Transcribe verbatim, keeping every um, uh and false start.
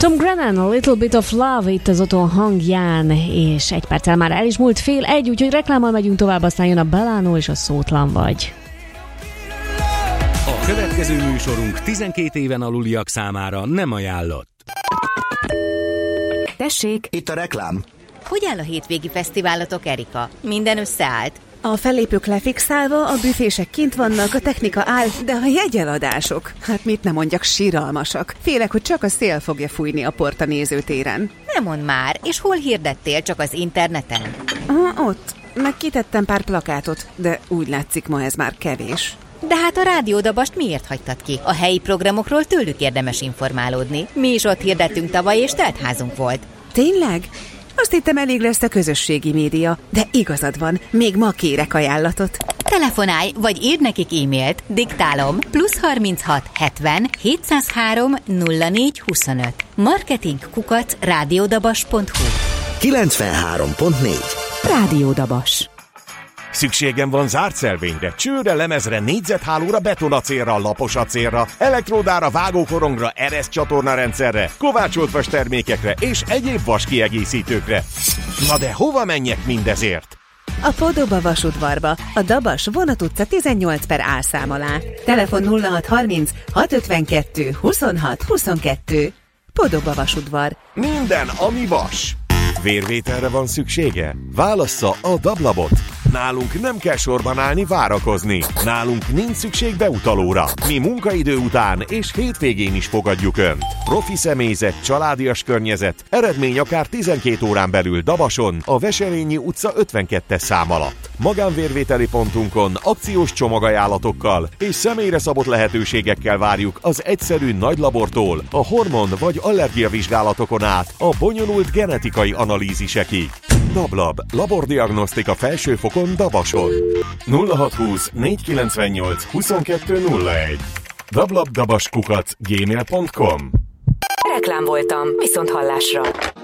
Tom Grennan, A Little Bit of Love itt az otthon hangján, és egy perccel már el is múlt fél egy, úgyhogy reklámmal megyünk tovább, aztán jön a Belánó és a Szótlan vagy. A következő műsorunk tizenkét éven aluliak számára nem ajánlott. Tessék! Itt a reklám. Hogy áll a hétvégi fesztiválatok, Erika? Minden összeállt? A fellépők lefixálva, a büfések kint vannak, a technika áll, de a jegyeladások, hát mit nem mondjak, siralmasak. Félek, hogy csak a szél fogja fújni a port a nézőtéren. Nem mondd már, és hol hirdettél, csak az interneten? Aha, ott. Meg kitettem pár plakátot, de úgy látszik, ma ez már kevés. De hát a Rádiódabast miért hagytad ki? A helyi programokról tőlük érdemes informálódni. Mi is ott hirdettünk tavaly, és teltházunk volt. Tényleg? Azt hittem, elég lesz a közösségi média, de igazad van, még ma kérek ajánlatot. Telefonálj, vagy írd nekik e-mailt. Diktálom, plusz harminchat hetven hétszázhárom nulla négy huszonöt. Marketing kukac rádiódabas pont hu. kilencvenhárom pont négy. Rádiódabas. Szükségem van zárt szelvényre, csőre, lemezre, négyzethálóra, betonacélra, laposacélra, elektródára, vágókorongra, ereszcsatorna rendszerre, kovácsolt vas termékekre és egyéb vas kiegészítőkre. Na de hova menjek mindezért? A Podoba vasudvarba, a Dabas Vonat utca tizennyolc per A szám alá. Telefon nulla hat harminc hat ötvenkettő huszonhat huszonkettő. Podoba vasudvar. Minden, ami vas. Vérvételre van szüksége? Válassza a Dablabot. Nálunk nem kell sorban állni, várakozni. Nálunk nincs szükség beutalóra. Mi munkaidő után és hétvégén is fogadjuk Önt. Profi személyzet, családias környezet, eredmény akár tizenkét órán belül Dabason, a Veselényi utca ötvenkettes szám alatt. Magánvérvételi pontunkon akciós csomagajánlatokkal és személyre szabott lehetőségekkel várjuk az egyszerű nagy labortól, a hormon vagy allergiavizsgálatokon át, a bonyolult genetikai analízisekig. Dablab, labordiagnosztika felsőfokon Dabason. nulla hat húsz négy kilencvennyolc huszonkettő nulla egy. dablabdabaskukac gmail pont com. Reklám voltam, viszont hallásra.